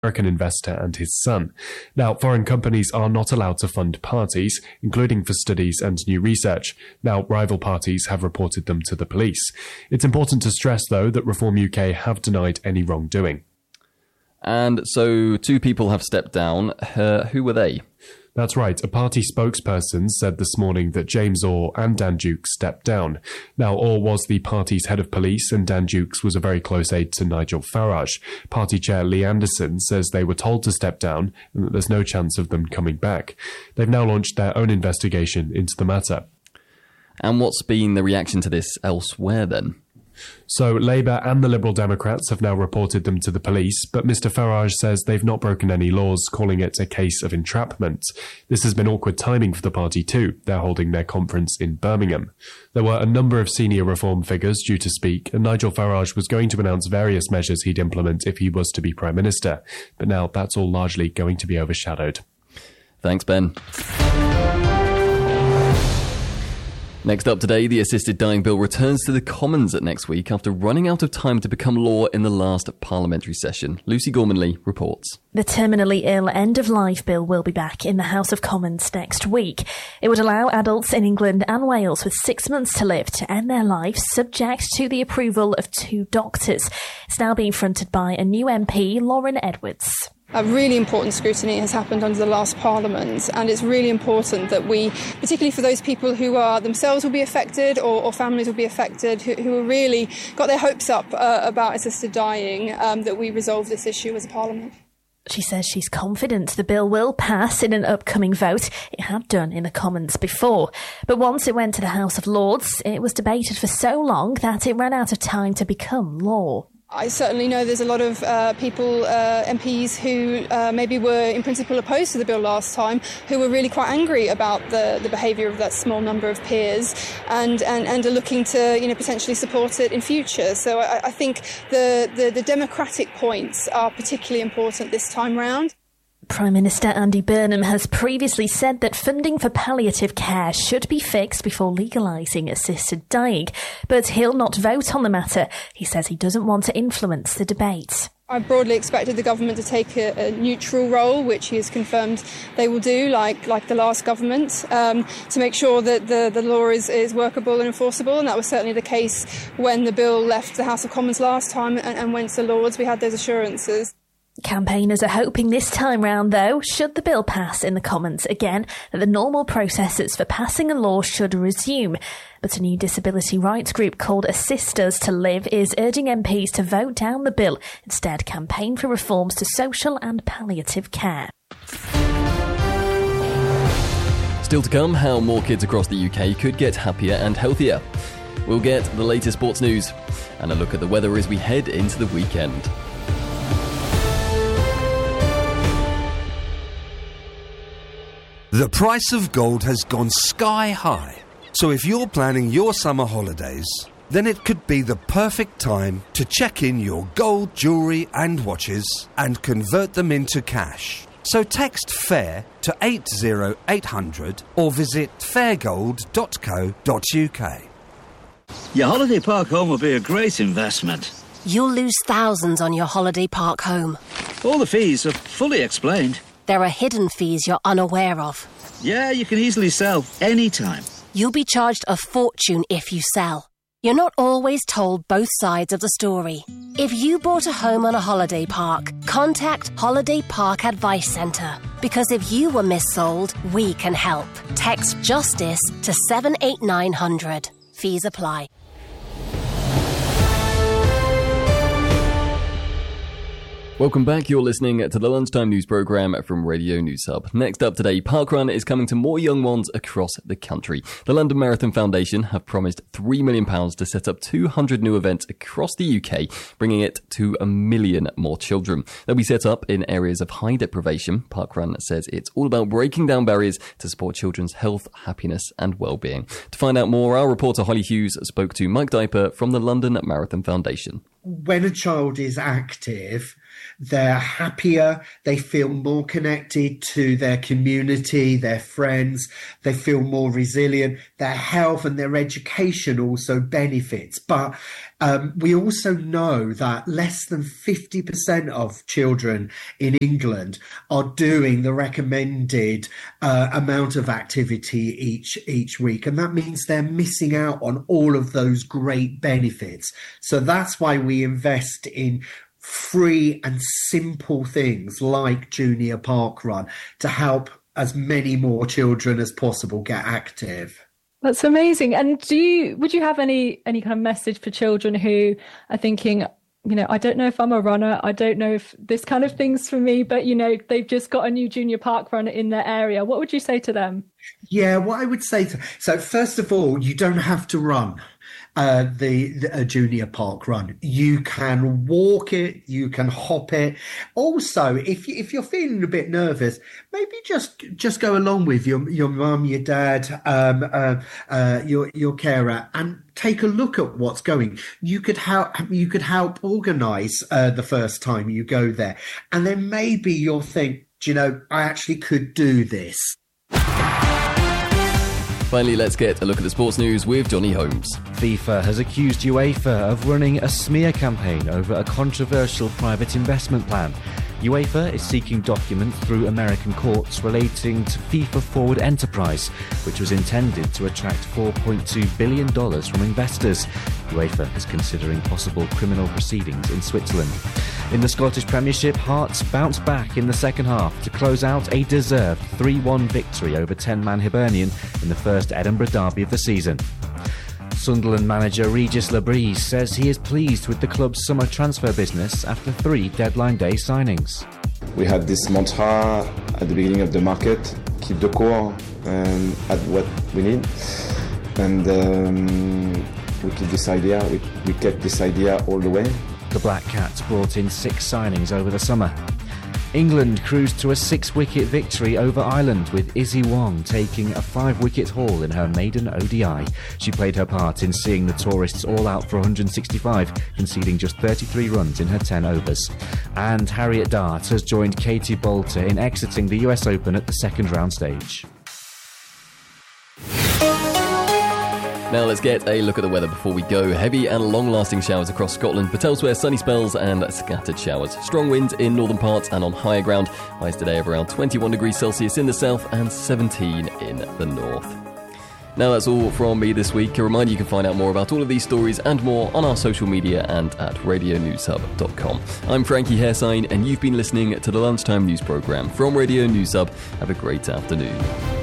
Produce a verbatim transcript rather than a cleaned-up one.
American investor and his son. Now, foreign companies are not allowed to fund parties, including for studies and new research. Now, rival parties have reported them to the police. It's important to stress, though, that Reform U K have denied any wrongdoing. And so two people have stepped down. Uh, who were they? That's right. A party spokesperson said this morning that James Orr and Dan Dukes stepped down. Now, Orr was the party's head of police and Dan Dukes was a very close aide to Nigel Farage. Party chair Lee Anderson says they were told to step down and that there's no chance of them coming back. They've now launched their own investigation into the matter. And what's been the reaction to this elsewhere then? So Labour and the Liberal Democrats have now reported them to the police, but Mr Farage says they've not broken any laws, calling it a case of entrapment. This has been awkward timing for the party too. They're holding their conference in Birmingham. There were a number of senior reform figures due to speak, and Nigel Farage was going to announce various measures he'd implement if he was to be Prime Minister. But now that's all largely going to be overshadowed. Thanks, Ben. Next up today, the Assisted Dying Bill returns to the Commons next week after running out of time to become law in the last parliamentary session. Lucy Gormanley reports. The terminally ill end-of-life bill will be back in the House of Commons next week. It would allow adults in England and Wales with six months to live to end their lives subject to the approval of two doctors. It's now being fronted by a new M P, Lauren Edwards. A really important scrutiny has happened under the last Parliament, and it's really important that we, particularly for those people who are themselves will be affected or, or families will be affected, who, who have really got their hopes up uh, about assisted dying, um, that we resolve this issue as a Parliament. She says she's confident the bill will pass in an upcoming vote. It had done in the Commons before. But once it went to the House of Lords, it was debated for so long that it ran out of time to become law. I certainly know there's a lot of uh, people, uh, M Ps, who uh, maybe were in principle opposed to the bill last time, who were really quite angry about the, the behaviour of that small number of peers and, and, and are looking to, you know, potentially support it in future. So I, I think the, the, the democratic points are particularly important this time round. Prime Minister Andy Burnham has previously said that funding for palliative care should be fixed before legalising assisted dying, but he'll not vote on the matter. He says he doesn't want to influence the debate. I broadly expected the government to take a, a neutral role, which he has confirmed they will do, like like the last government, um, to make sure that the, the law is, is workable and enforceable, and that was certainly the case when the bill left the House of Commons last time and, and went to the Lords. We had those assurances. Campaigners are hoping this time round, though, should the bill pass in the Commons again, that the normal processes for passing a law should resume. But a new disability rights group called Assist Us to Live is urging M Ps to vote down the bill, instead campaign for reforms to social and palliative care. Still to come, how more kids across the U K could get happier and healthier. We'll get the latest sports news and a look at the weather as we head into the weekend. The price of gold has gone sky high. So if you're planning your summer holidays, then it could be the perfect time to check in your gold jewellery and watches and convert them into cash. So text FAIR to eight zero eight hundred or visit fairgold dot co dot uk. Your holiday park home will be a great investment. You'll lose thousands on your holiday park home. All the fees are fully explained. There are hidden fees you're unaware of. Yeah, you can easily sell anytime. You'll be charged a fortune if you sell. You're not always told both sides of the story. If you bought a home on a holiday park, contact Holiday Park Advice Centre. Because if you were missold, we can help. Text JUSTICE to seven eight nine hundred. Fees apply. Welcome back. You're listening to the Lunchtime News Programme from Radio News Hub. Next up today, Parkrun is coming to more young ones across the country. The London Marathon Foundation have promised three million pounds to set up two hundred new events across the U K, bringing it to a million more children. They'll be set up in areas of high deprivation. Parkrun says it's all about breaking down barriers to support children's health, happiness and well-being. To find out more, our reporter Holly Hughes spoke to Mike Diper from the London Marathon Foundation. When a child is active, they're happier, they feel more connected to their community, their friends, they feel more resilient, their health and their education also benefits. But um, we also know that less than fifty percent of children in England are doing the recommended uh, amount of activity each each week, and that means they're missing out on all of those great benefits. So that's why we invest in free and simple things like Junior Parkrun to help as many more children as possible get active. That's amazing. And do you would you have any any kind of message for children who are thinking, you know, I don't know if I'm a runner, I don't know if this kind of thing's for me, but, you know, they've just got a new Junior Parkrun in their area? What would you say to them? Yeah, what I would say to, so first of all, you don't have to run uh, the, the a Junior Parkrun. You can walk it, you can hop it. Also, if you, if you're feeling a bit nervous, maybe just just go along with your your mum, your dad, um, uh, uh, your your carer, and take a look at what's going. You could help. You could help organise uh, the first time you go there, and then maybe you'll think, do you know, I actually could do this. Finally, let's get a look at the sports news with Johnny Holmes. FIFA has accused UEFA of running a smear campaign over a controversial private investment plan. UEFA is seeking documents through American courts relating to FIFA Forward Enterprise, which was intended to attract four point two billion dollars from investors. UEFA is considering possible criminal proceedings in Switzerland. In the Scottish Premiership, Hearts bounced back in the second half to close out a deserved three one victory over ten-man Hibernian in the first Edinburgh derby of the season. Sunderland manager Regis Labrise says he is pleased with the club's summer transfer business after three deadline day signings. We had this mantra at the beginning of the market, keep the core and add what we need. And um, we keep this idea, we, we kept this idea all the way. The Black Cats brought in six signings over the summer. England cruised to a six-wicket victory over Ireland, with Izzy Wong taking a five-wicket haul in her maiden O D I. She played her part in seeing the tourists all out for one hundred sixty-five, conceding just thirty-three runs in her ten overs. And Harriet Dart has joined Katie Boulter in exiting the U S Open at the second round stage. Now let's get a look at the weather before we go. Heavy and long-lasting showers across Scotland, but elsewhere sunny spells and scattered showers. Strong winds in northern parts and on higher ground. Highs today of around twenty-one degrees Celsius in the south and seventeen in the north. Now that's all from me this week. A reminder, you can find out more about all of these stories and more on our social media and at radio news hub dot com. I'm Frankie Hairsign, and you've been listening to the Lunchtime News Programme from Radio News Hub. Have a great afternoon.